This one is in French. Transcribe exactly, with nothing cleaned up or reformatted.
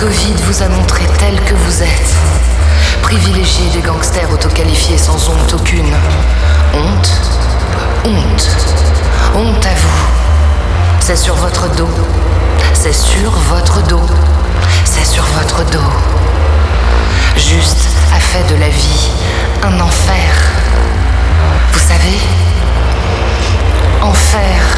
Covid vous a montré tel que vous êtes. Privilégié des gangsters autoqualifiés sans honte aucune. Honte, honte, honte à vous. C'est sur votre dos, c'est sur votre dos, c'est sur votre dos. Juste a fait de la vie un enfer. Vous savez, enfer